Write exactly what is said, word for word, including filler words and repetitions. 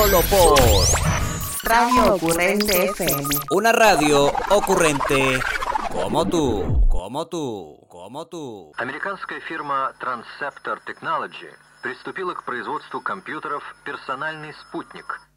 Solo por Radio Ocurrente F M. Una radio ocurrente como tú, como tú, como tú. Американская фирма Transceptor Technology приступила к производству компьютеров «Персональный спутник»,